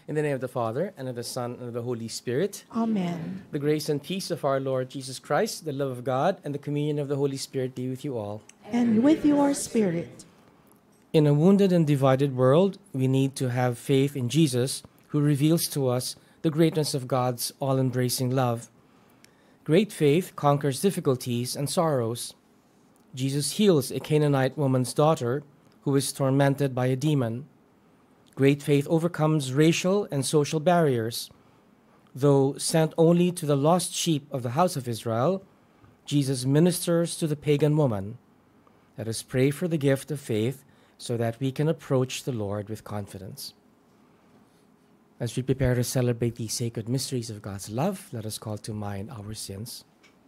In the name of the Father, and of the Son, and of the Holy Spirit. Amen. The grace and peace of our Lord Jesus Christ, the love of God, and the communion of the Holy Spirit be with you all. And with your spirit. In a wounded and divided world, we need to have faith in Jesus, who reveals to us the greatness of God's all-embracing love. Great faith conquers difficulties and sorrows. Jesus heals a Canaanite woman's daughter who is tormented by a demon. Great faith overcomes racial and social barriers. Though sent only to the lost sheep of the house of Israel, Jesus ministers to the pagan woman. Let us pray for the gift of faith so that we can approach the Lord with confidence. As we prepare to celebrate the sacred mysteries of God's love, let us call to mind our sins.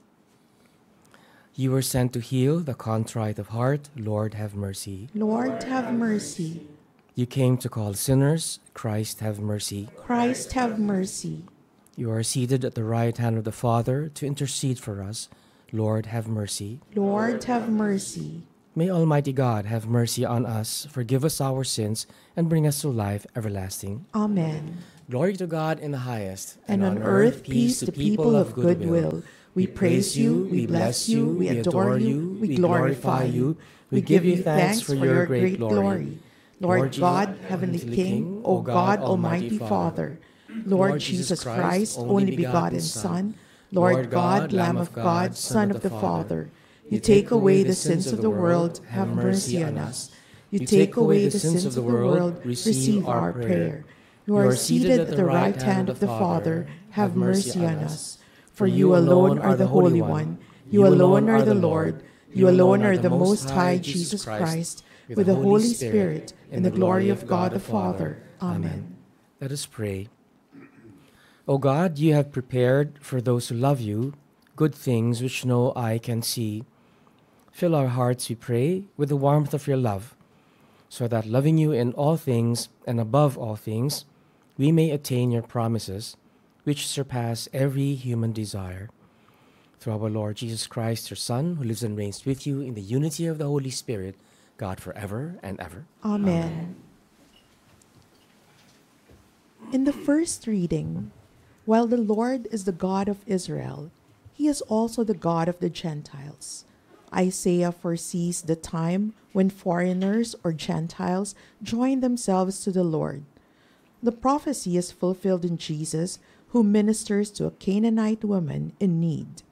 You were sent to heal the contrite of heart. Lord, have mercy. Lord, have mercy. You came to call sinners. Christ, have mercy. Christ, have mercy. You are seated at the right hand of the Father to intercede for us. Lord, have mercy. Lord, have mercy. May Almighty God have mercy on us, forgive us our sins, and bring us to life everlasting. Amen. Glory to God in the highest, And on earth peace to people of good will. We praise you, we bless you, we adore you, we glorify you, we give you thanks for your great glory. Lord God, Heavenly King, O God, Almighty Father, Lord Jesus Christ, only begotten Son, Lord God, Lamb of God, Son of the Father, you take away the sins of the world, have mercy on us. You take away the sins of the world, receive our prayer. You are seated at the right hand of the Father, have mercy on us. For you alone are the Holy One, you alone are the Lord, you alone are the Most High Jesus Christ, with the Holy Spirit, in the glory of God the Father. Amen. Let us pray. O God, you have prepared for those who love you good things which no eye can see. Fill our hearts, we pray, with the warmth of your love, so that loving you in all things and above all things, we may attain your promises, which surpass every human desire. Through our Lord Jesus Christ, your Son, who lives and reigns with you in the unity of the Holy Spirit, God forever and ever. Amen. In the first reading, while the Lord is the God of Israel, he is also the God of the Gentiles. Isaiah foresees the time when foreigners or Gentiles join themselves to the Lord. The prophecy is fulfilled in Jesus, who ministers to a Canaanite woman in need.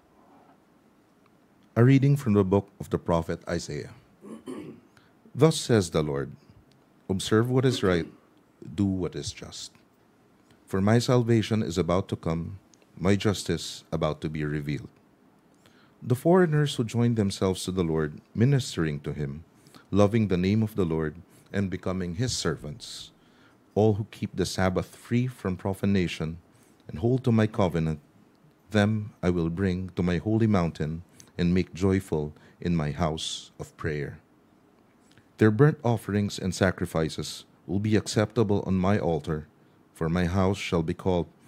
A reading from the book of the prophet Isaiah. Thus says the Lord, observe what is right, do what is just. For my salvation is about to come, my justice about to be revealed. The foreigners who join themselves to the Lord, ministering to him, loving the name of the Lord, and becoming his servants, all who keep the Sabbath free from profanation and hold to my covenant, them I will bring to my holy mountain and make joyful in my house of prayer. Their burnt offerings and sacrifices will be acceptable on my altar, for my house shall be called